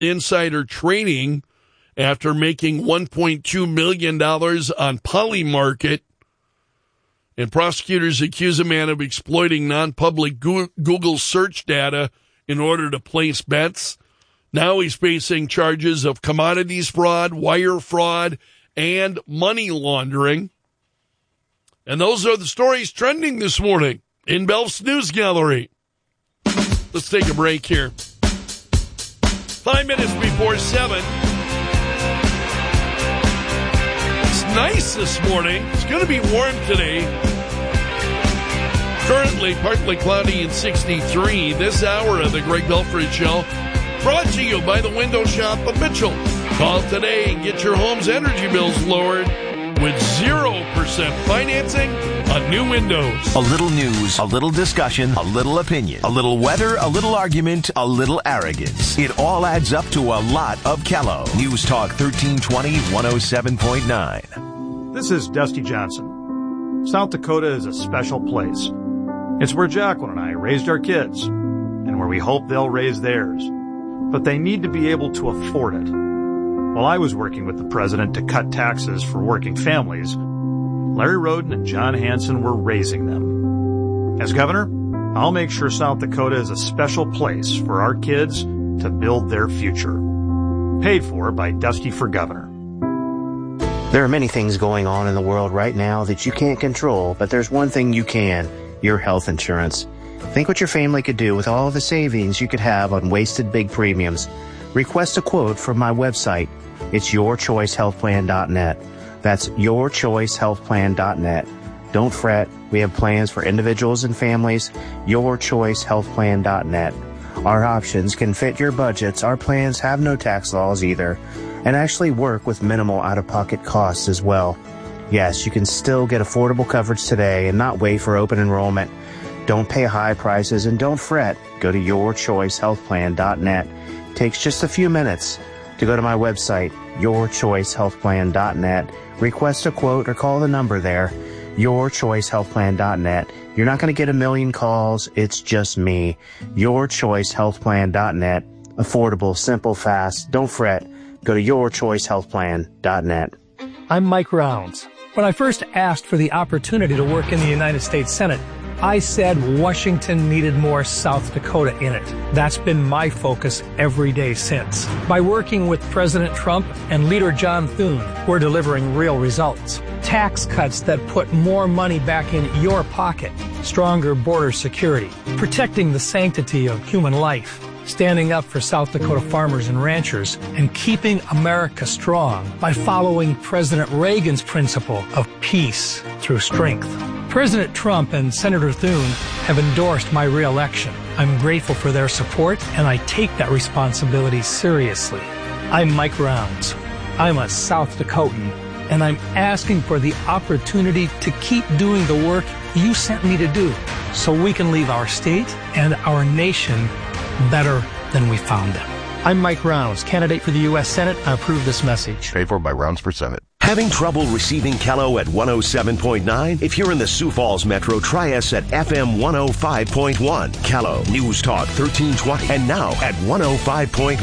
insider trading after making $1.2 million on Polymarket. And prosecutors accuse a man of exploiting non-public Google search data in order to place bets. Now he's facing charges of commodities fraud, wire fraud, and money laundering. And those are the stories trending this morning in Belf's News Gallery. Let's take a break here. 5 minutes before 7. It's nice this morning. It's going to be warm today. Currently partly cloudy and 63. This hour of the Greg Belford Show brought to you by the Window Shop of Mitchell. Call today and get your home's energy bills lowered with 0% financing on new windows. A little news, a little discussion, a little opinion, a little weather, a little argument, a little arrogance. It all adds up to a lot of Kello. News Talk 1320, 107.9. This is Dusty Johnson. South Dakota is a special place. It's where Jacqueline and I raised our kids, and where we hope they'll raise theirs. But they need to be able to afford it. While I was working with the president to cut taxes for working families, Larry Roden and John Hanson were raising them. As governor, I'll make sure South Dakota is a special place for our kids to build their future. Paid for by Dusty for Governor. There are many things going on in the world right now that you can't control, but there's one thing you can, your health insurance. Think what your family could do with all the savings you could have on wasted big premiums. Request a quote from my website. It's yourchoicehealthplan.net. That's yourchoicehealthplan.net. Don't fret. We have plans for individuals and families. Yourchoicehealthplan.net. Our options can fit your budgets. Our plans have no tax laws either, and actually work with minimal out-of-pocket costs as well. Yes, you can still get affordable coverage today and not wait for open enrollment. Don't pay high prices and don't fret. Go to yourchoicehealthplan.net. It takes just a few minutes to go to my website, yourchoicehealthplan.net. Request a quote or call the number there, yourchoicehealthplan.net. You're not going to get a million calls. It's just me. Yourchoicehealthplan.net. Affordable, simple, fast. Don't fret. Go to yourchoicehealthplan.net. I'm Mike Rounds. When I first asked for the opportunity to work in the United States Senate, I said Washington needed more South Dakota in it. That's been my focus every day since. By working with President Trump and Leader John Thune, we're delivering real results. Tax cuts that put more money back in your pocket, stronger border security, protecting the sanctity of human life, standing up for South Dakota farmers and ranchers, and keeping America strong by following President Reagan's principle of peace through strength. President Trump and Senator Thune have endorsed my re-election. I'm grateful for their support, and I take that responsibility seriously. I'm Mike Rounds. I'm a South Dakotan, and I'm asking for the opportunity to keep doing the work you sent me to do so we can leave our state and our nation better than we found them. I'm Mike Rounds, candidate for the U.S. Senate. I approve this message. Paid for by Rounds for Senate. Having trouble receiving Kello at 107.9? If you're in the Sioux Falls Metro, try us at FM 105.1. Kello, News Talk 1320, and now at 105.1.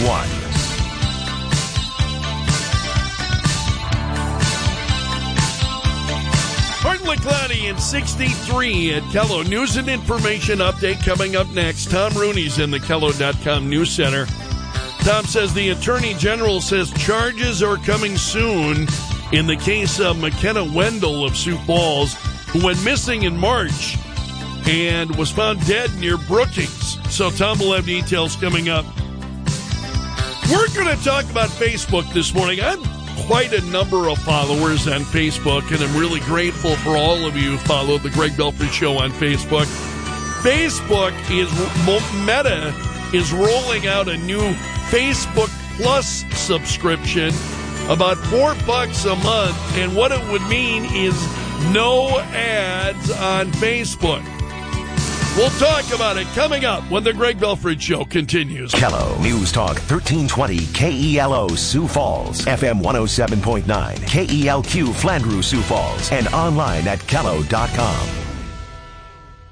Partly cloudy and 63 at Kello. News and information update coming up next. Tom Rooney's in the Kello.com News Center. Tom says the Attorney General says charges are coming soon in the case of McKenna Wendell of Sioux Falls, who went missing in March and was found dead near Brookings. So Tom will have details coming up. We're going to talk about Facebook this morning. I have quite a number of followers on Facebook, and I'm really grateful for all of you who follow the Greg Belford Show on Facebook. Facebook Meta is rolling out a new Facebook Plus subscription, about $4 a month, and what it would mean is no ads on Facebook. We'll talk about it coming up when the Greg Belford Show continues. Kello, News Talk 1320, KELO Sioux Falls, FM 107.9, KELQ Flandreau Sioux Falls, and online at Kello.com.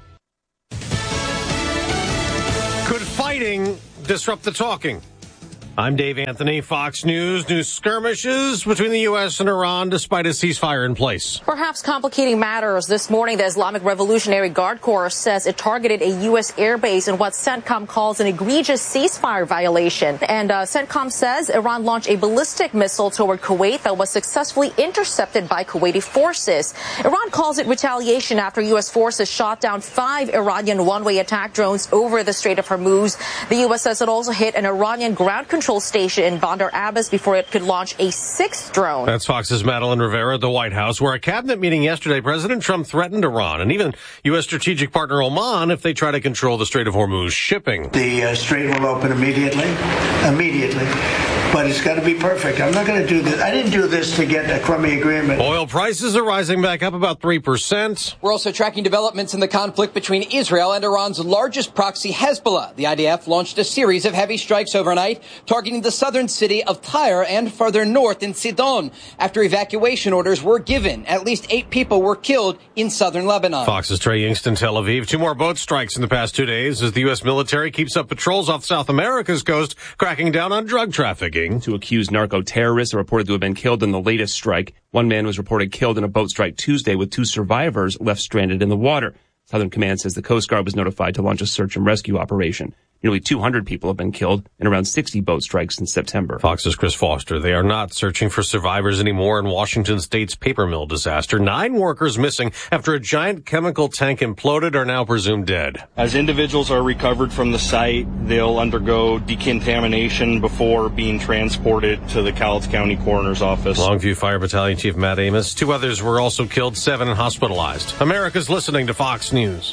Could fighting disrupt the talking? I'm Dave Anthony, Fox News. New skirmishes between the U.S. and Iran despite a ceasefire in place. Perhaps complicating matters this morning, the Islamic Revolutionary Guard Corps says it targeted a U.S. airbase in what CENTCOM calls an egregious ceasefire violation. And CENTCOM says Iran launched a ballistic missile toward Kuwait that was successfully intercepted by Kuwaiti forces. Iran calls it retaliation after U.S. forces shot down 5 Iranian one-way attack drones over the Strait of Hormuz. The U.S. says it also hit an Iranian ground control station in Bandar Abbas before it could launch a 6th drone. That's Fox's Madeline Rivera at the White House, where a cabinet meeting yesterday, President Trump threatened Iran and even U.S. strategic partner Oman if they try to control the Strait of Hormuz shipping. The strait will open immediately, but it's got to be perfect. I'm not going to do this. I didn't do this to get a crummy agreement. Oil prices are rising back up about 3%. We're also tracking developments in the conflict between Israel and Iran's largest proxy, Hezbollah. The IDF launched a series of heavy strikes overnight, targeting the southern city of Tyre and further north in Sidon. After evacuation orders were given, at least 8 people were killed in southern Lebanon. Fox's Trey Yingst in Tel Aviv. 2 more boat strikes in the past 2 days as the U.S. military keeps up patrols off South America's coast, cracking down on drug trafficking. 2 accused narco-terrorists are reported to have been killed in the latest strike. 1 man was reported killed in a boat strike Tuesday, with 2 survivors left stranded in the water. Southern Command says the Coast Guard was notified to launch a search and rescue operation. Nearly 200 people have been killed in around 60 boat strikes since September. Fox's Chris Foster. They are not searching for survivors anymore in Washington State's paper mill disaster. 9 workers missing after a giant chemical tank imploded are now presumed dead. As individuals are recovered from the site, they'll undergo decontamination before being transported to the Cowlitz County Coroner's Office. Longview Fire Battalion Chief Matt Amos. 2 others were also killed, 7 hospitalized. America's listening to Fox News.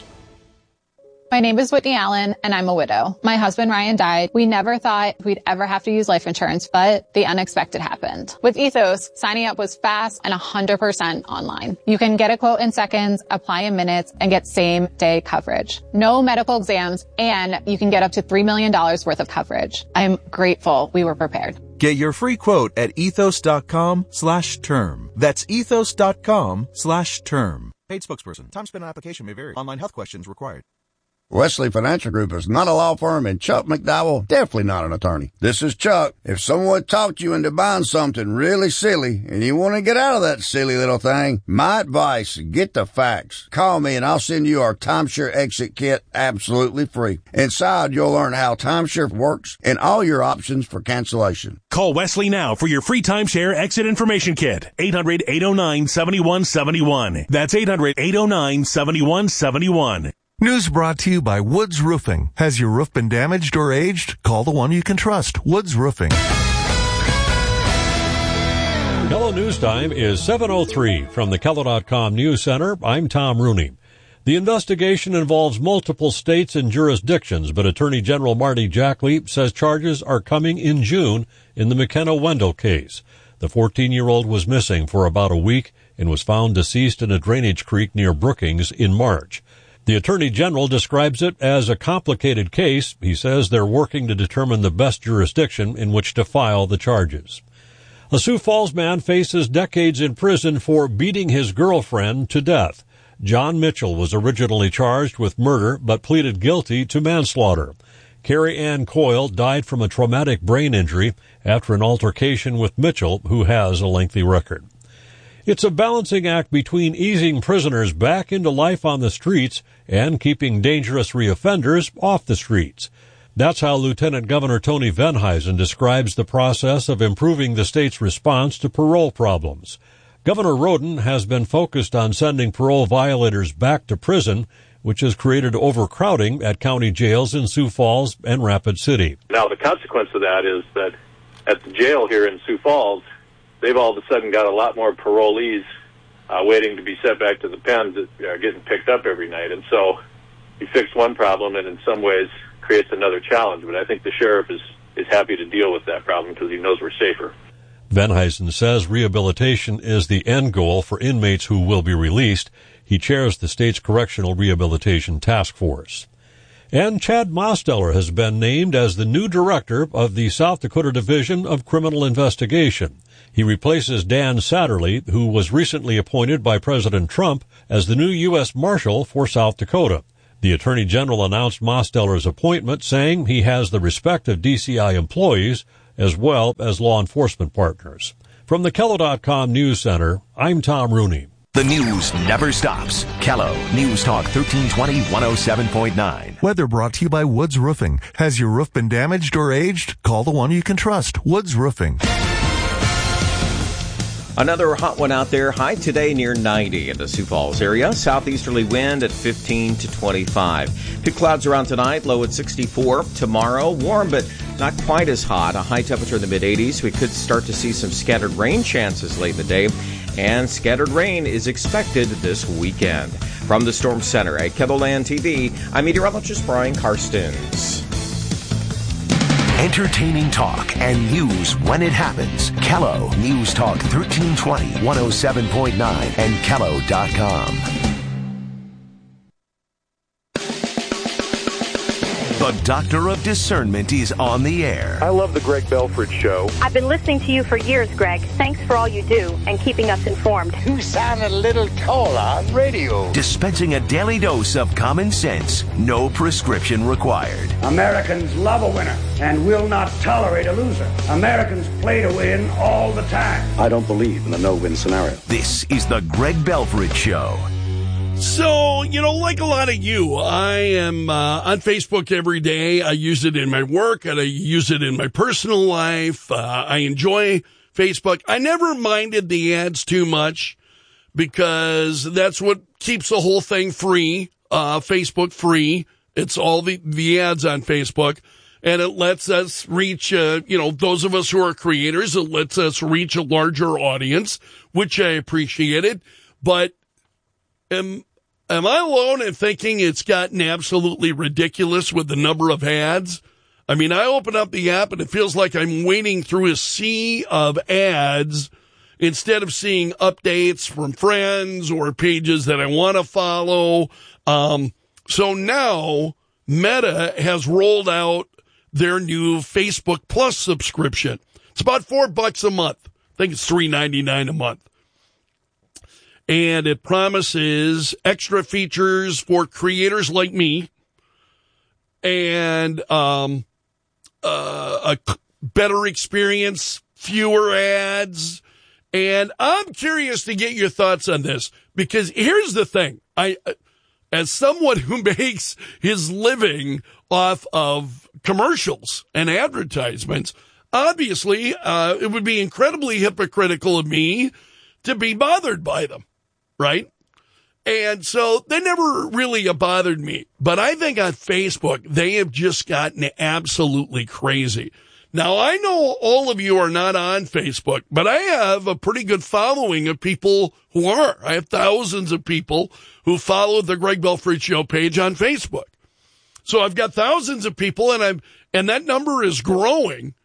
My name is Whitney Allen, and I'm a widow. My husband, Ryan, died. We never thought we'd ever have to use life insurance, but the unexpected happened. With Ethos, signing up was fast and 100% online. You can get a quote in seconds, apply in minutes, and get same-day coverage. No medical exams, and you can get up to $3 million worth of coverage. I'm grateful we were prepared. Get your free quote at ethos.com/term. That's ethos.com/term. Paid spokesperson. Time spent on application may vary. Online health questions required. Wesley Financial Group is not a law firm, and Chuck McDowell definitely not an attorney. This is Chuck. If someone talked you into buying something really silly and you want to get out of that silly little thing, my advice, get the facts. Call me and I'll send you our timeshare exit kit absolutely free. Inside, you'll learn how timeshare works and all your options for cancellation. Call Wesley now for your free timeshare exit information kit. 800-809-7171. That's 800-809-7171. News brought to you by Woods Roofing. Has your roof been damaged or aged? Call the one you can trust, Woods Roofing. Hello News Time is 7:03 from the Kello.com News Center. I'm Tom Rooney. The investigation involves multiple states and jurisdictions, but Attorney General Marty Jackley says charges are coming in June in the McKenna Wendell case. The 14-year-old was missing for about a week and was found deceased in a drainage creek near Brookings in March. The Attorney General describes it as a complicated case. He says they're working to determine the best jurisdiction in which to file the charges. A Sioux Falls man faces decades in prison for beating his girlfriend to death. John Mitchell was originally charged with murder but pleaded guilty to manslaughter. Carrie Ann Coyle died from a traumatic brain injury after an altercation with Mitchell, who has a lengthy record. It's a balancing act between easing prisoners back into life on the streets and keeping dangerous reoffenders off the streets. That's how Lieutenant Governor Tony Venhuizen describes the process of improving the state's response to parole problems. Governor Roden has been focused on sending parole violators back to prison, which has created overcrowding at county jails in Sioux Falls and Rapid City. Now, the consequence of that is that at the jail here in Sioux Falls, they've all of a sudden got a lot more parolees waiting to be sent back to the pen that are getting picked up every night. And so you fix one problem and in some ways creates another challenge. But I think the sheriff is happy to deal with that problem because he knows we're safer. Venhuizen says rehabilitation is the end goal for inmates who will be released. He chairs the state's Correctional Rehabilitation Task Force. And Chad Mosteller has been named as the new director of the South Dakota Division of Criminal Investigation. He replaces Dan Satterley, who was recently appointed by President Trump as the new U.S. Marshal for South Dakota. The Attorney General announced Mosteller's appointment, saying he has the respect of DCI employees as well as law enforcement partners. From the Kello.com News Center, I'm Tom Rooney. The news never stops. Kello News Talk 1320 107.9. Weather brought to you by Woods Roofing. Has your roof been damaged or aged? Call the one you can trust, Woods Roofing. Another hot one out there. High today near 90 in the Sioux Falls area. Southeasterly wind at 15 to 25. Few clouds around tonight. Low at 64. Tomorrow, warm but not quite as hot. A high temperature in the mid-80s. We could start to see some scattered rain chances late in the day. And scattered rain is expected this weekend. From the Storm Center at KELOLAND TV, I'm meteorologist Brian Karstens. Entertaining talk and news when it happens. Kello News Talk 1320 107.9 and Kello.com. The Doctor of Discernment is on the air. I love the Greg Belford Show. I've been listening to you for years, Greg. Thanks for all you do and keeping us informed. You sound a little taller on radio. Dispensing a daily dose of common sense, no prescription required. Americans love a winner and will not tolerate a loser. Americans play to win all the time. I don't believe in the no-win scenario. This is the Greg Belford Show. So, like a lot of you, I am on Facebook every day. I use it in my work and I use it in my personal life. I enjoy Facebook. I never minded the ads too much because that's what keeps the whole thing free, Facebook free. It's all the ads on Facebook. And it lets us reach, those of us who are creators, it lets us reach a larger audience, which I appreciated. But Am I alone in thinking it's gotten absolutely ridiculous with the number of ads? I mean, I open up the app and it feels like I'm wading through a sea of ads instead of seeing updates from friends or pages that I want to follow. So now Meta has rolled out their new Facebook Plus subscription. It's about $4 a month. I think it's $3.99 a month. And it promises extra features for creators like me and a better experience, fewer ads. And I'm curious to get your thoughts on this because here's the thing. As someone who makes his living off of commercials and advertisements, obviously it would be incredibly hypocritical of me to be bothered by them. Right? And so they never really bothered me. But I think on Facebook, they have just gotten absolutely crazy. Now, I know all of you are not on Facebook, but I have a pretty good following of people who are. I have thousands of people who follow the Greg Belford Show page on Facebook. So I've got thousands of people, and that number is growing.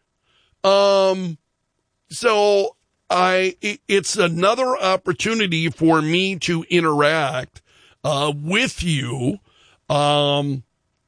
So it's another opportunity for me to interact with you, and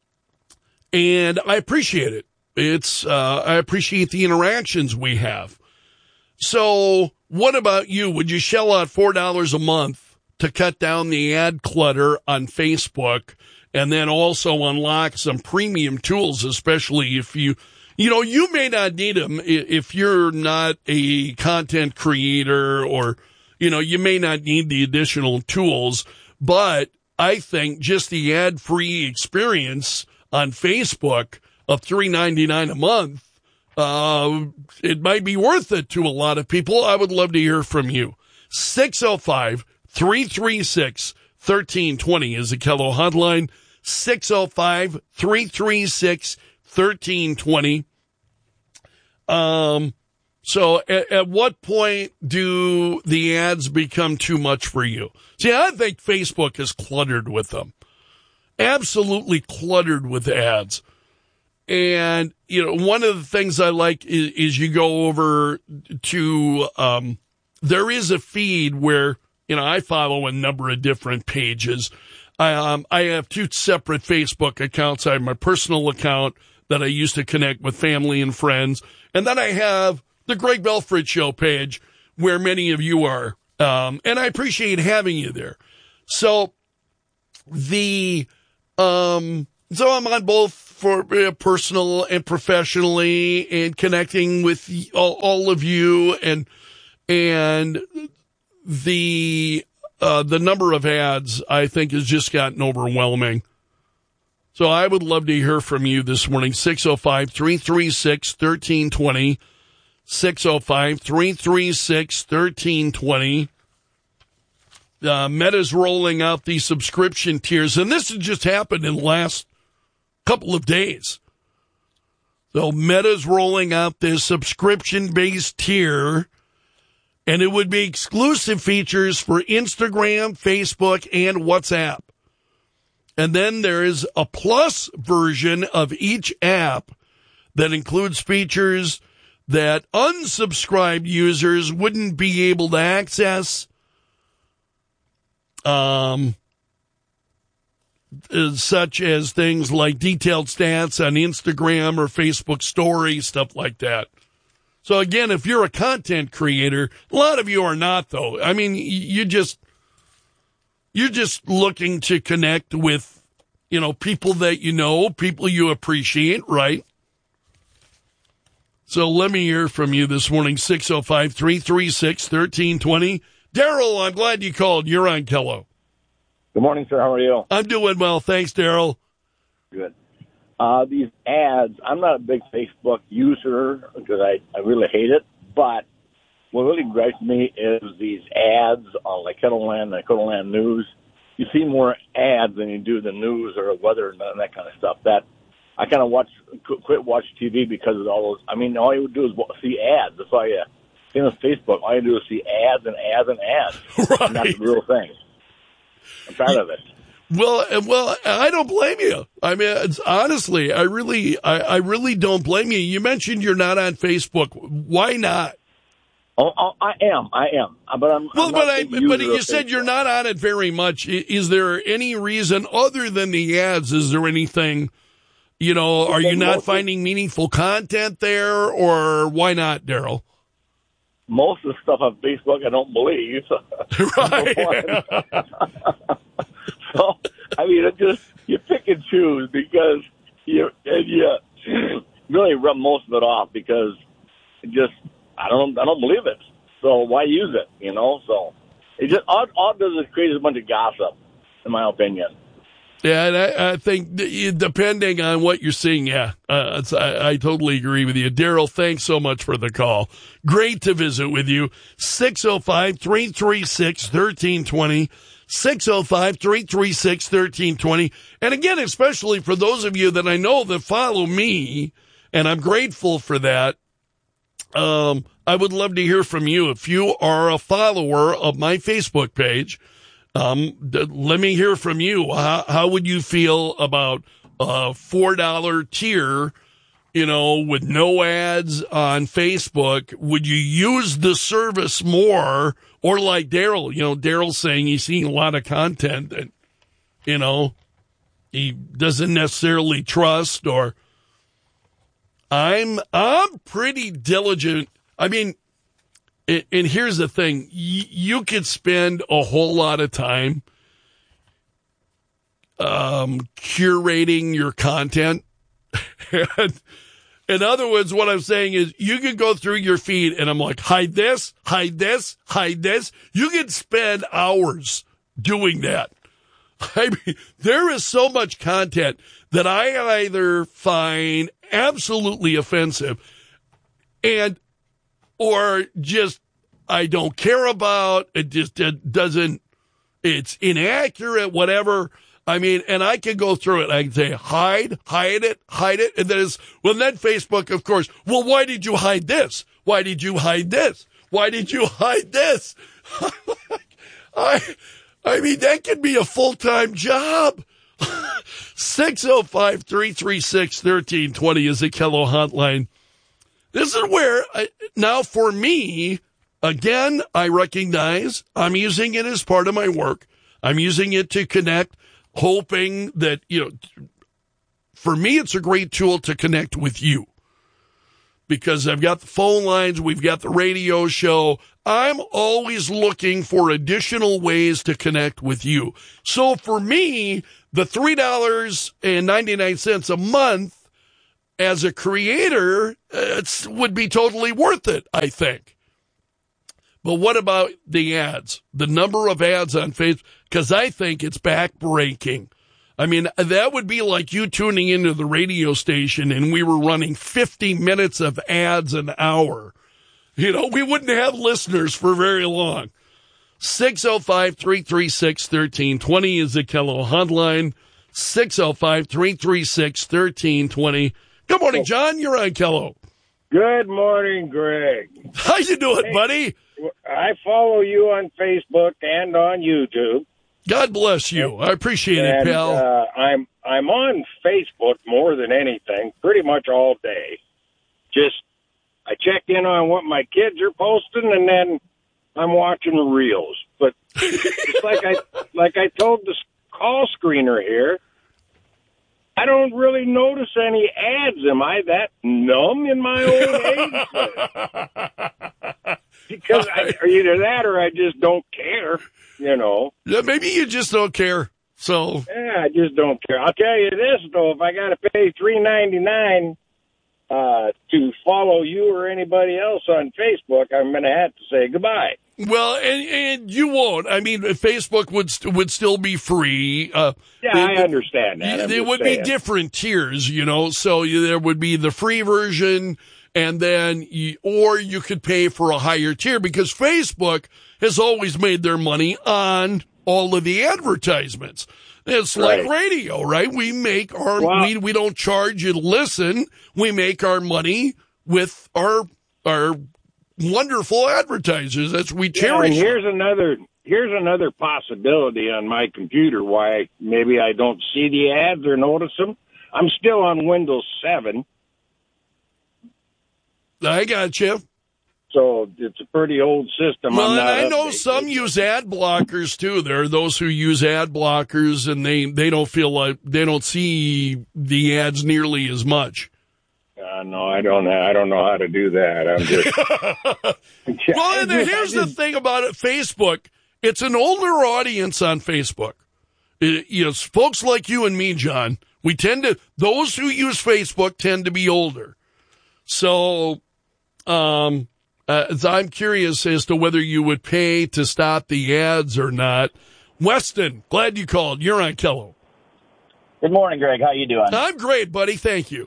I appreciate it. I appreciate the interactions we have. So, what about you? Would you shell out $4 a month to cut down the ad clutter on Facebook, and then also unlock some premium tools, especially if you may not need them if you're not a content creator or, you may not need the additional tools. But I think just the ad-free experience on Facebook of $3.99 a month, it might be worth it to a lot of people. I would love to hear from you. 605-336-1320 is the Kello hotline. 605-336-1320. So at what point do the ads become too much for you? See, I think Facebook is cluttered with them. Absolutely cluttered with ads. And, one of the things I like is you go over to, there is a feed where, I follow a number of different pages. I have two separate Facebook accounts. I have my personal account that I use to connect with family and friends. And then I have the Greg Belford Show page where many of you are. And I appreciate having you there. So when So I'm on both for personal and professionally, and connecting with all of you, and the number of ads, I think, has just gotten overwhelming. So I would love to hear from you this morning. 605-336-1320. 605-336-1320. Meta's rolling out the subscription tiers, and this has just happened in the last couple of days. So Meta's rolling out this subscription-based tier, and it would be exclusive features for Instagram, Facebook, and WhatsApp. And then there is a plus version of each app that includes features that unsubscribed users wouldn't be able to access, such as things like detailed stats on Instagram or Facebook stories, stuff like that. So again, if you're a content creator, a lot of you are not, though. I mean, you're just looking to connect with, people that people you appreciate, right? So let me hear from you this morning, 605-336-1320. Daryl, I'm glad you called. You're on Kello. Good morning, sir. How are you? I'm doing well. Thanks, Daryl. Good. These ads, I'm not a big Facebook user because I really hate it, but what really gripes me is these ads on like Kettleland and Kettleland News. You see more ads than you do the news or weather and that kind of stuff. That I kind of quit watch TV because of all those. I mean, all you would do is see ads. That's all you. Same as Facebook. All you do is see ads and ads and ads. Right. And that's the real thing. I'm tired of it. Well, I don't blame you. I mean, honestly, I really don't blame you. You mentioned you're not on Facebook. Why not? Oh, I am. But you said you're not on it very much. Is there any reason other than the ads? Is there anything? Are you not finding meaningful content there, or why not, Daryl? Most of the stuff on Facebook I don't believe. Right. So, I mean, you pick and choose because you really rub most of it off because I don't believe it. So why use it? So it just all does is create a bunch of gossip, in my opinion. Yeah, and I think depending on what you're seeing, I totally agree with you. Daryl, thanks so much for the call. Great to visit with you. 605-336-1320. 605-336-1320. And again, especially for those of you that I know that follow me, and I'm grateful for that, I would love to hear from you. If you are a follower of my Facebook page, let me hear from you. How would you feel about a $4 tier, with no ads on Facebook? Would you use the service more? Or like Daryl, Daryl's saying he's seeing a lot of content that, he doesn't necessarily trust, or I'm pretty diligent. I mean, and here's the thing. You could spend a whole lot of time curating your content. And in other words, what I'm saying is you can go through your feed and I'm like, hide this, hide this, hide this. You can spend hours doing that. I mean, there is so much content that I either find absolutely offensive or just I don't care about. It just doesn't, it's inaccurate, whatever. I mean, and I can go through it. I can say, hide it. And then then Facebook, of course, well, why did you hide this? Why did you hide this? Why did you hide this? I mean, that could be a full-time job. 605-336-1320 is the Kello hotline. This is where, now for me, again, I recognize I'm using it as part of my work. I'm using it to connect, hoping that, for me, it's a great tool to connect with you. because I've got the phone lines, we've got the radio show. I'm always looking for additional ways to connect with you. So for me, the $3.99 a month as a creator, would be totally worth it, I think. But what about the ads? The number of ads on Facebook? Because I think it's backbreaking. I mean, that would be like you tuning into the radio station and we were running 50 minutes of ads an hour. You know, we wouldn't have listeners for very long. 605-336-1320 is the Kello hotline. 605-336-1320. Good morning, John. You're on Kello. Good morning, Greg. How you doing, buddy? I follow you on Facebook and on YouTube. God bless you. I appreciate it, pal. I'm on Facebook more than anything, pretty much all day. Just I check in on what my kids are posting, and then I'm watching reels. But it's like I told the call screener here, I don't really notice any ads. Am I that numb in my old age? Because either that or I just don't care, you know. Yeah, maybe you just don't care. So yeah, I just don't care. I'll tell you this though, if I got to pay $3.99 to follow you or anybody else on Facebook, I'm going to have to say goodbye. Well, and you won't. I mean, Facebook would still be free. I understand that. There would be different tiers, you know. So there would be the free version, and then or you could pay for a higher tier because Facebook has always made their money on all of the advertisements. It's like radio, right? We make our we don't charge you to listen. We make our money with our wonderful advertisers. That's we cherish. And here's another possibility on my computer why maybe I don't see the ads or notice them. I'm still on Windows 7. I got you. So it's a pretty old system. Well, and I know some use ad blockers too. There are those who use ad blockers and they don't feel like they don't see the ads nearly as much. No, I don't know how to do that. I'm just. Well, and here's the thing about it: Facebook. It's an older audience on Facebook. Folks like you and me, John. Those who use Facebook tend to be older. So, I'm curious as to whether you would pay to stop the ads or not. Weston, glad you called. You're on Kello. Good morning, Greg. How you doing? I'm great, buddy. Thank you.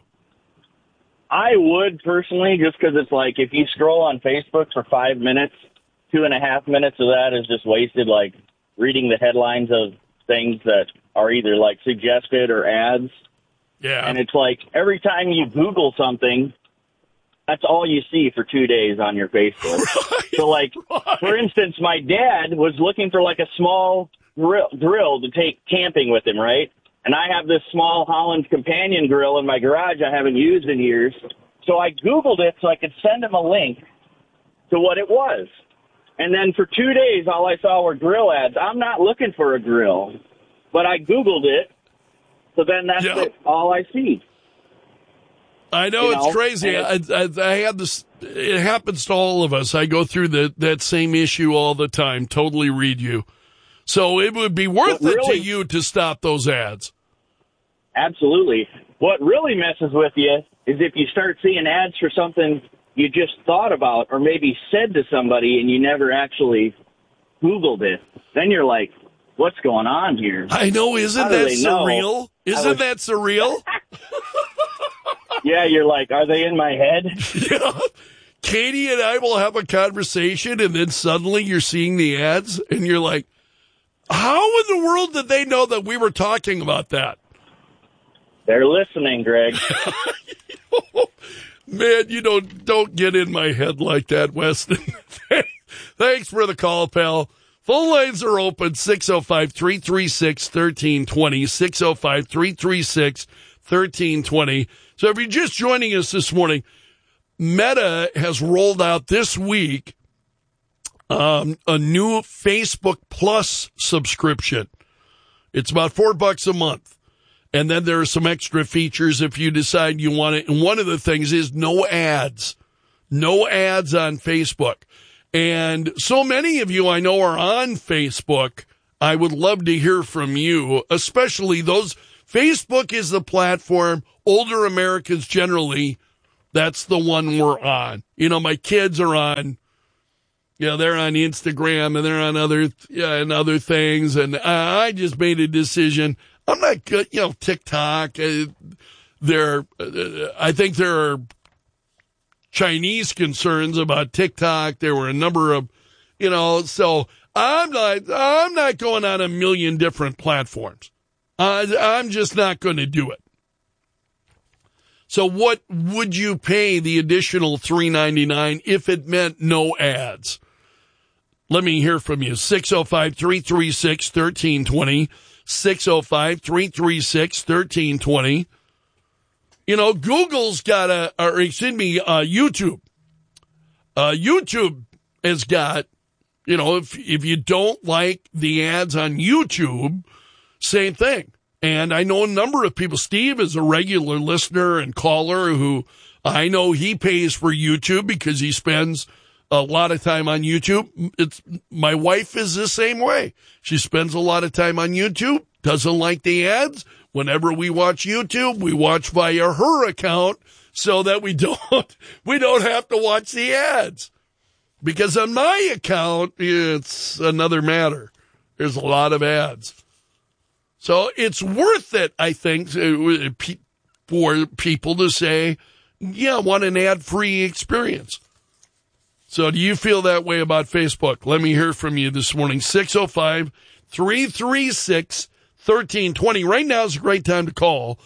I would personally, just because it's like if you scroll on Facebook for 5 minutes, 2.5 minutes of that is just wasted, like reading the headlines of things that are either like suggested or ads. Yeah. And it's like every time you Google something, that's all you see for 2 days on your Facebook. So, like, for instance, my dad was looking for like a small grill to take camping with him, right? And I have this small Holland companion grill in my garage I haven't used in years. So I Googled it so I could send him a link to what it was. And then for 2 days, all I saw were grill ads. I'm not looking for a grill, but I Googled it. So then that's all I see. I know, it's crazy. I had this. It happens to all of us. I go through that same issue all the time. Totally read you. So it would be worth it to you to stop those ads. Absolutely. What really messes with you is if you start seeing ads for something you just thought about or maybe said to somebody and you never actually Googled it. Then you're like, what's going on here? I know. Isn't that surreal? Isn't that surreal? Yeah, you're like, are they in my head? Yeah. Katie and I will have a conversation, and then suddenly you're seeing the ads, and you're like, how in the world did they know that we were talking about that? They're listening, Greg. Man, you don't get in my head like that, Weston. Thanks for the call, pal. Phone lines are open, 605-336-1320, 605-336-1320. So if you're just joining us this morning, Meta has rolled out this week a new Facebook Plus subscription. It's about $4 a month. And then there are some extra features if you decide you want it. And one of the things is no ads. No ads on Facebook. And so many of you I know are on Facebook. I would love to hear from you, especially those. Facebook is the platform. Older Americans generally, that's the one we're on. You know, my kids are on, they're on Instagram and they're on other things. And I just made a decision. I'm not good, TikTok. I think there are Chinese concerns about TikTok. There were a number of, so I'm not going on a million different platforms. I'm just not going to do it. So what would you pay the additional $3.99 if it meant no ads? Let me hear from you. 605-336-1320. 605-336-1320. Google's got YouTube. YouTube has got, if you don't like the ads on YouTube, same thing. And I know a number of people. Steve is a regular listener and caller who I know he pays for YouTube because he spends a lot of time on YouTube. My wife is the same way. She spends a lot of time on YouTube, doesn't like the ads. Whenever we watch YouTube, we watch via her account so that we don't have to watch the ads. Because on my account, it's another matter. There's a lot of ads. So it's worth it, I think, for people to say, I want an ad-free experience. So do you feel that way about Facebook? Let me hear from you this morning. 605-336-1320. Right now is a great time to call.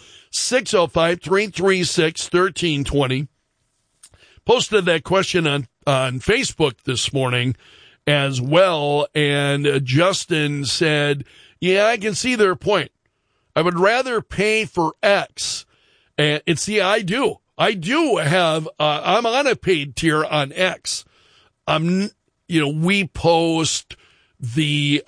605-336-1320. Posted that question on Facebook this morning as well. And Justin said, I can see their point. I would rather pay for X. And I do. I do have, I'm on a paid tier on X. We post the,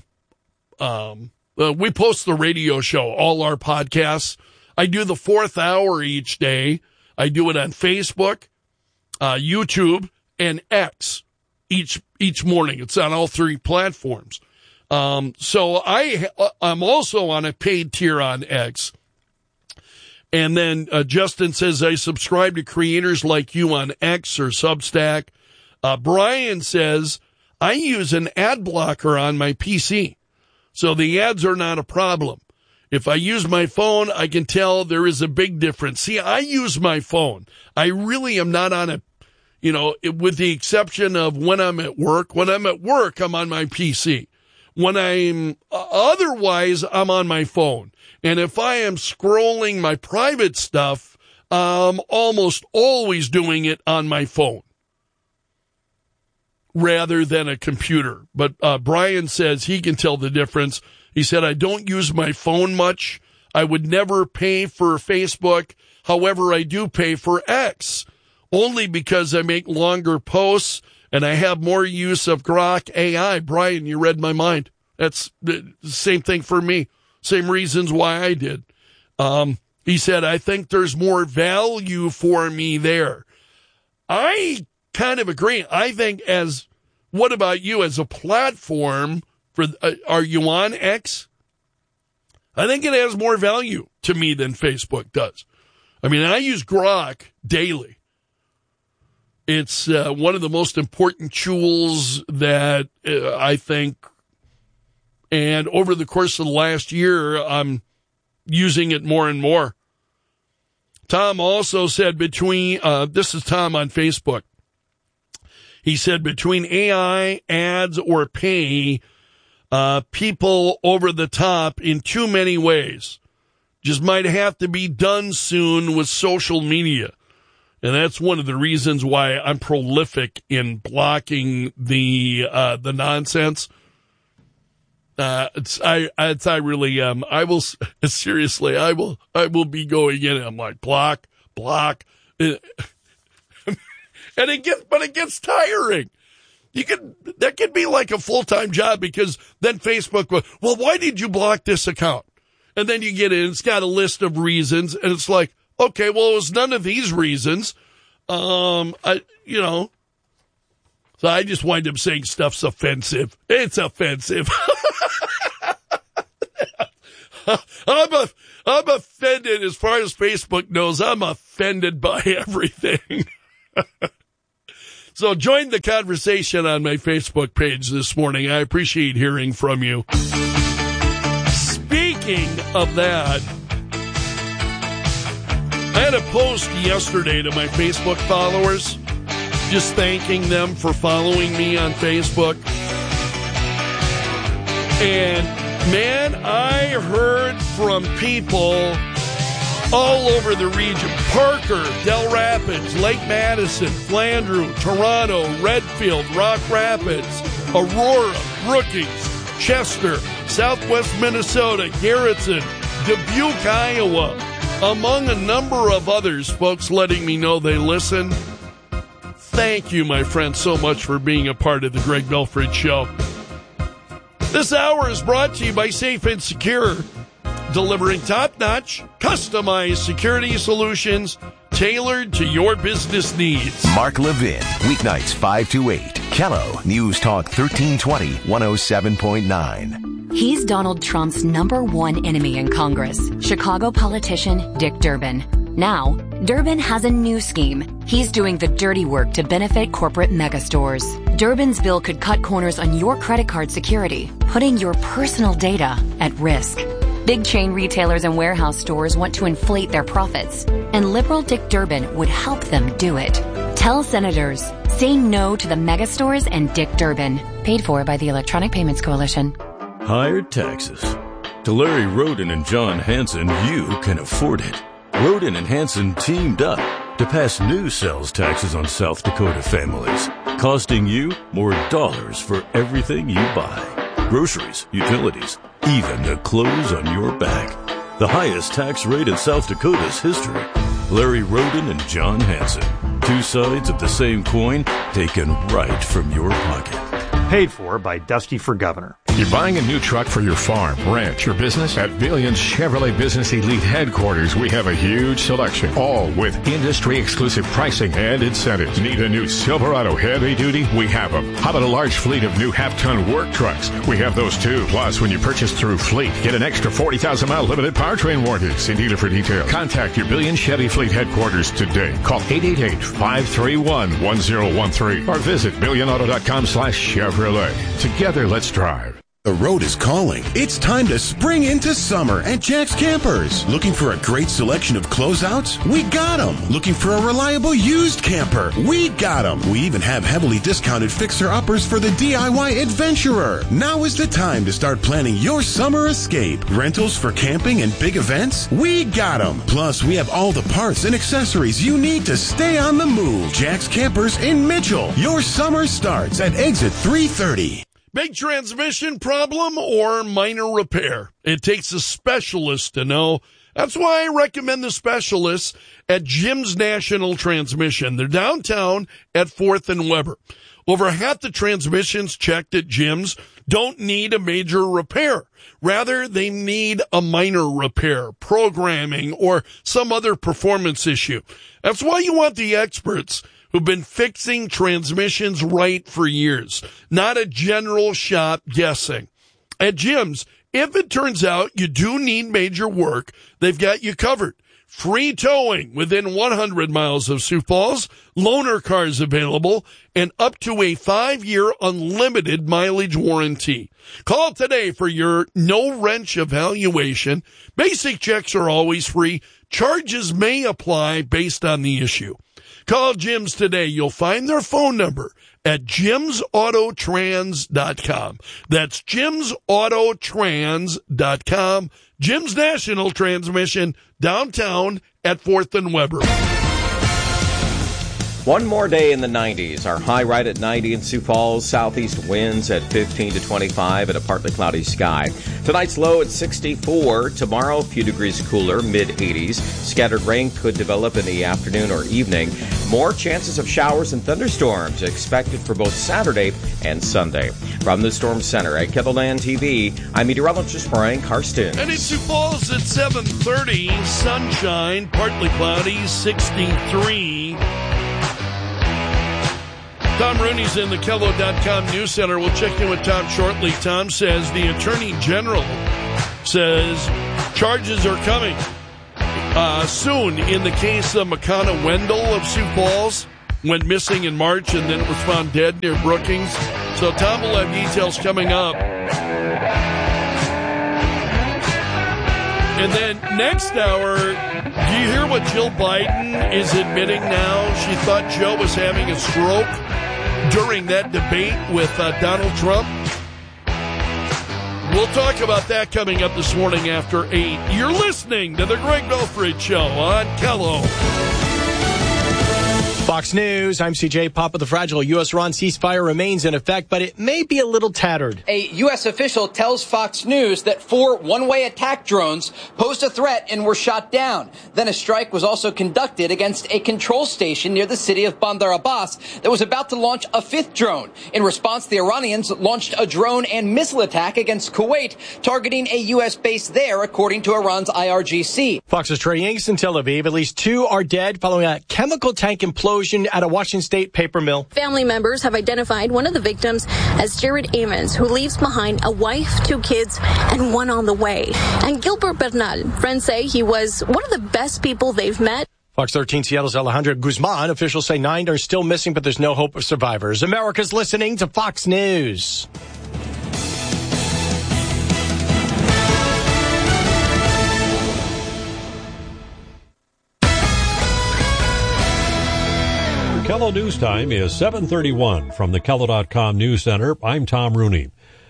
we post the radio show, all our podcasts. I do the 4th hour each day. I do it on Facebook, YouTube, and X each morning. It's on all 3 platforms. So I'm also on a paid tier on X. And then Justin says, I subscribe to creators like you on X or Substack. Brian says, I use an ad blocker on my PC, so the ads are not a problem. If I use my phone, I can tell there is a big difference. See, I use my phone. I really am not on with the exception of when I'm at work. When I'm at work, I'm on my PC. When otherwise, I'm on my phone. And if I am scrolling my private stuff, I'm almost always doing it on my phone rather than a computer. But Brian says he can tell the difference. He said, I don't use my phone much. I would never pay for Facebook. However, I do pay for X, only because I make longer posts and I have more use of Grok AI. Brian, you read my mind. That's the same thing for me. Same reasons why I did. He said, I think there's more value for me there. I kind of agree. I think what about you as a platform are you on X? I think it has more value to me than Facebook does. I mean, I use Grok daily. It's one of the most important tools that I think, and over the course of the last year, I'm using it more and more. Tom also said this is Tom on Facebook. He said between AI, ads, or pay, people over the top in too many ways. Just might have to be done soon with social media. And that's one of the reasons why I'm prolific in blocking the nonsense. I really am. I will seriously. I will be going in. I'm like block, and it gets tiring. That could be like a full-time job because then Facebook goes, well, why did you block this account? And then you get in, it's got a list of reasons, and it's like, okay, well, it was none of these reasons. So I just wind up saying stuff's offensive. It's offensive. I'm offended as far as Facebook knows. I'm offended by everything. So join the conversation on my Facebook page this morning. I appreciate hearing from you. Speaking of that, I had a post yesterday to my Facebook followers, just thanking them for following me on Facebook. And, man, I heard from people all over the region. Parker, Del Rapids, Lake Madison, Flandreau, Toronto, Redfield, Rock Rapids, Aurora, Brookings, Chester, Southwest Minnesota, Garrettson, Dubuque, Iowa, among a number of others, folks letting me know they listen. Thank you, my friend, so much for being a part of the Greg Belford Show. This hour is brought to you by Safe and Secure, delivering top-notch, customized security solutions tailored to your business needs. Mark Levin, weeknights 5 to 8. Kello News Talk 1320, 107.9. He's Donald Trump's number one enemy in Congress, Chicago politician Dick Durbin. Now, Durbin has a new scheme. He's doing the dirty work to benefit corporate megastores. Durbin's bill could cut corners on your credit card security, putting your personal data at risk. Big chain retailers and warehouse stores want to inflate their profits, and liberal Dick Durbin would help them do it. Tell senators, say no to the megastores and Dick Durbin. Paid for by the Electronic Payments Coalition. Higher taxes. To Larry Roden and John Hanson, you can afford it. Roden and Hanson teamed up to pass new sales taxes on South Dakota families, costing you more dollars for everything you buy. Groceries, utilities, even the clothes on your back. The highest tax rate in South Dakota's history. Larry Roden and John Hanson. Two sides of the same coin taken right from your pocket. Paid for by Dusty for Governor. You're buying a new truck for your farm, ranch, or business? At Billions Chevrolet Business Elite Headquarters, we have a huge selection, all with industry-exclusive pricing and incentives. Need a new Silverado heavy duty? We have them. How about a large fleet of new half-ton work trucks? We have those too. Plus, when you purchase through Fleet, get an extra 40,000-mile limited powertrain warranty. See dealer for details. Contact your Billions Chevy Fleet Headquarters today. Call 888-531-1013 or visit billionauto.com/Chevrolet. Together, let's drive. The road is calling. It's time to spring into summer at Jack's Campers. Looking for a great selection of closeouts? We got them. Looking for a reliable used camper? We got them. We even have heavily discounted fixer-uppers for the DIY adventurer. Now is the time to start planning your summer escape. Rentals for camping and big events? We got them. Plus, we have all the parts and accessories you need to stay on the move. Jack's Campers in Mitchell. Your summer starts at exit 330. Big transmission problem or minor repair? It takes a specialist to know. That's why I recommend the specialists at Jim's National Transmission. They're downtown at 4th and Weber. Over half the transmissions checked at Jim's don't need a major repair. Rather, they need a minor repair, programming, or some other performance issue. That's why you want the experts who've been fixing transmissions right for years, not a general shop guessing. At Jim's, if it turns out you do need major work, they've got you covered. Free towing within 100 miles of Sioux Falls, loaner cars available, and up to a 5-year unlimited mileage warranty. Call today for your no-wrench evaluation. Basic checks are always free. Charges may apply based on the issue. Call Jim's today. You'll find their phone number at jimsautotrans.com. That's jimsautotrans.com. Jim's National Transmission, downtown at 4th and Weber. One more day in the 90s. Our high right at 90 in Sioux Falls. Southeast winds at 15 to 25 and a partly cloudy sky. Tonight's low at 64. Tomorrow, a few degrees cooler, mid-80s. Scattered rain could develop in the afternoon or evening. More chances of showers and thunderstorms expected for both Saturday and Sunday. From the Storm Center at KETOLAND TV, I'm meteorologist Brian Karsten. And in Sioux Falls at 7:30, sunshine, partly cloudy, 63. Tom Rooney's in the KELO.com News Center. We'll check in with Tom shortly. Tom says the Attorney General says charges are coming soon in the case of McConna Wendell of Sioux Falls. Went missing in March and then was found dead near Brookings. So Tom will have details coming up. And then next hour, do you hear what Jill Biden is admitting now? She thought Joe was having a stroke during that debate with Donald Trump. We'll talk about that coming up this morning after 8. You're listening to The Greg Belford Show on KELO. Fox News, I'm CJ. Papa the Fragile. U.S.-Iran ceasefire remains in effect, but it may be a little tattered. A U.S. official tells Fox News that 4 one-way attack drones posed a threat and were shot down. Then a strike was also conducted against a control station near the city of Bandar Abbas that was about to launch a 5th drone. In response, the Iranians launched a drone and missile attack against Kuwait, targeting a U.S. base there, according to Iran's IRGC. Fox's Trey Yanks in Tel Aviv. At least 2 are dead following a chemical tank implosion at a Washington State paper mill. Family members have identified one of the victims as Jared Amons, who leaves behind a wife, 2 kids, and 1 on the way. And Gilbert Bernal, friends say he was one of the best people they've met. Fox 13 Seattle's Alejandra Guzman. Officials say 9 are still missing, but there's no hope of survivors. America's listening to Fox News. KELO News Time is 7:31 from the KELO.com News Center. I'm Tom Rooney.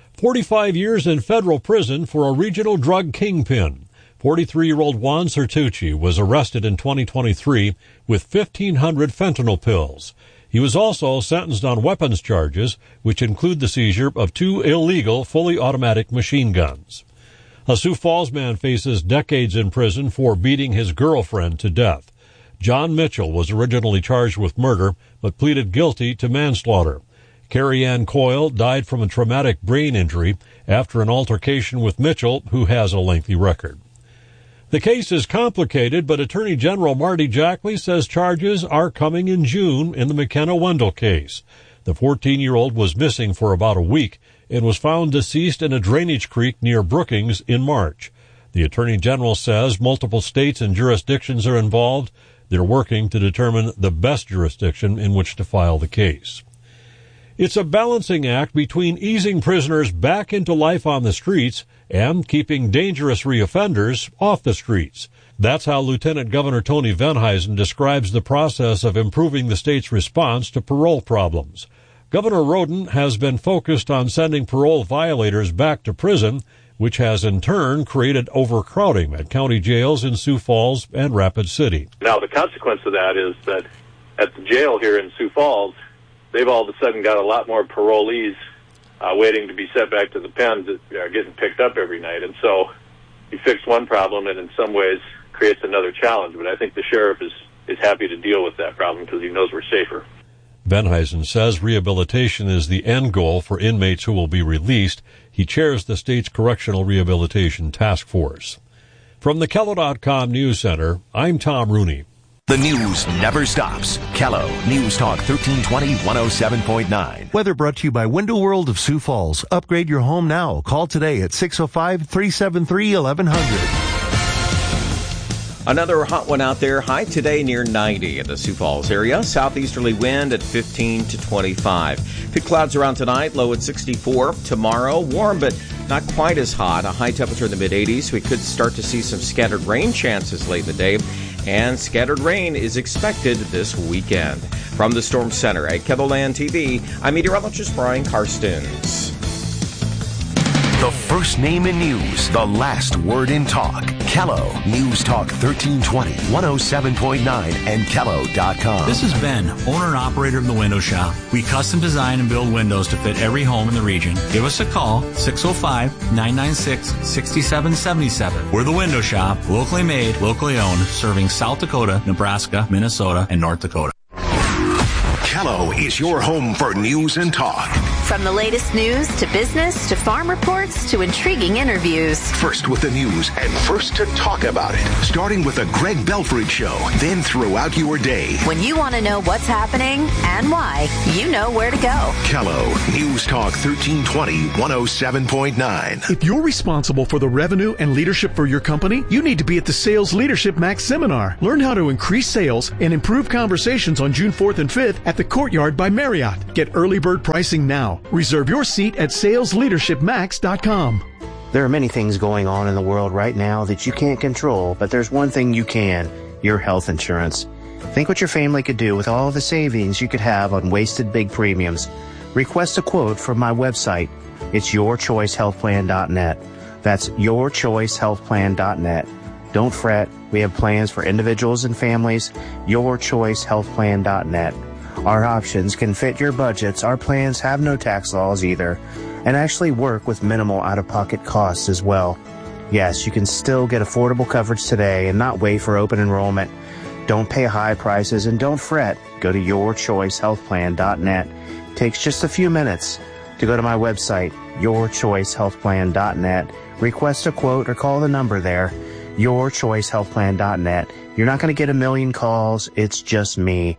45 years in federal prison for a regional drug kingpin. 43-year-old Juan Certucci was arrested in 2023 with 1,500 fentanyl pills. He was also sentenced on weapons charges, which include the seizure of 2 illegal fully automatic machine guns. A Sioux Falls man faces decades in prison for beating his girlfriend to death. John Mitchell was originally charged with murder, but pleaded guilty to manslaughter. Carrie Ann Coyle died from a traumatic brain injury after an altercation with Mitchell, who has a lengthy record. The case is complicated, but Attorney General Marty Jackley says charges are coming in June in the McKenna Wendell case. The 14-year-old was missing for about a week and was found deceased in a drainage creek near Brookings in March. The Attorney General says multiple states and jurisdictions are involved. They're working to determine the best jurisdiction in which to file the case. It's a balancing act between easing prisoners back into life on the streets and keeping dangerous reoffenders off the streets. That's how Lieutenant Governor Tony Venheisen describes the process of improving the state's response to parole problems. Governor Roden has been focused on sending parole violators back to prison, which has in turn created overcrowding at county jails in Sioux Falls and Rapid City. Now, the consequence of that is that at the jail here in Sioux Falls, they've all of a sudden got a lot more parolees waiting to be sent back to the pens that are getting picked up every night. And so you fix one problem and in some ways creates another challenge. But I think the sheriff is happy to deal with that problem because he knows we're safer. Venheisen says rehabilitation is the end goal for inmates who will be released. He chairs the state's Correctional Rehabilitation Task Force. From the KELO.com News Center, I'm Tom Rooney. The news never stops. KELO News Talk 1320 107.9. Weather brought to you by Window World of Sioux Falls. Upgrade your home now. Call today at 605-373-1100. Another hot one out there. High today near 90 in the Sioux Falls area. Southeasterly wind at 15 to 25. Thick clouds around tonight. Low at 64. Tomorrow, warm but not quite as hot. A high temperature in the mid-80s. We could start to see some scattered rain chances late in the day. And scattered rain is expected this weekend. From the Storm Center at KETOLAND TV, I'm meteorologist Brian Karstens. The first name in news, the last word in talk. Kello News Talk 1320, 107.9, and Kello.com. This is Ben, owner and operator of The Window Shop. We custom design and build windows to fit every home in the region. Give us a call, 605-996-6777. We're The Window Shop, locally made, locally owned, serving South Dakota, Nebraska, Minnesota, and North Dakota. Kello is your home for news and talk. From the latest news to business to farm reports to intriguing interviews. First with the news and first to talk about it. Starting with the Greg Belford Show, then throughout your day. When you want to know what's happening and why, you know where to go. Kello News Talk 1320, 107.9. If you're responsible for the revenue and leadership for your company, you need to be at the Sales Leadership Max Seminar. Learn how to increase sales and improve conversations on June 4th and 5th at the Courtyard by Marriott. Get early bird pricing now. Reserve your seat at salesleadershipmax.com. There are many things going on in the world right now that you can't control, but there's one thing you can, your health insurance. Think what your family could do with all the savings you could have on wasted big premiums. Request a quote from my website. It's yourchoicehealthplan.net. That's yourchoicehealthplan.net. Don't fret. We have plans for individuals and families. yourchoicehealthplan.net. Our options can fit your budgets. Our plans have no tax laws either, and actually work with minimal out-of-pocket costs as well. Yes, you can still get affordable coverage today and not wait for open enrollment. Don't pay high prices and don't fret. Go to yourchoicehealthplan.net. It takes just a few minutes to go to my website, yourchoicehealthplan.net. Request a quote or call the number there, yourchoicehealthplan.net. You're not going to get a million calls. It's just me.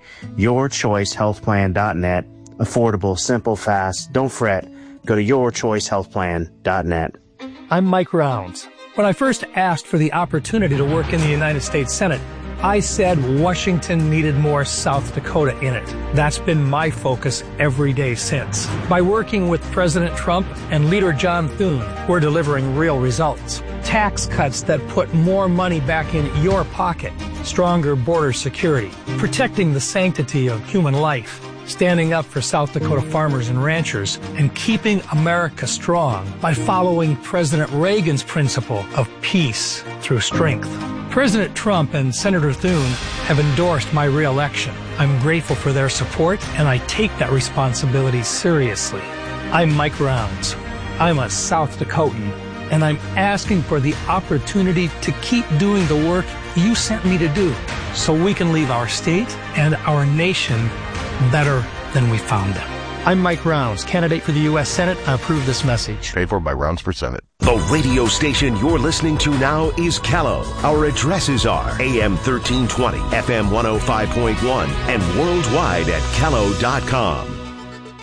yourchoicehealthplan.net. Affordable, simple, fast. Don't fret. Go to yourchoicehealthplan.net. I'm Mike Rounds. When I first asked for the opportunity to work in the United States Senate, I said Washington needed more South Dakota in it. That's been my focus every day since. By working with President Trump and Leader John Thune, we're delivering real results. Tax cuts that put more money back in your pocket, stronger border security, protecting the sanctity of human life, standing up for South Dakota farmers and ranchers, and keeping America strong by following President Reagan's principle of peace through strength. President Trump and Senator Thune have endorsed my re-election. I'm grateful for their support, and I take that responsibility seriously. I'm Mike Rounds. I'm a South Dakotan, and I'm asking for the opportunity to keep doing the work you sent me to do so we can leave our state and our nation better than we found them. I'm Mike Rounds, candidate for the U.S. Senate. I approve this message. Paid for by Rounds for Senate. The radio station you're listening to now is Kello. Our addresses are AM 1320, FM 105.1, and worldwide at Kello.com.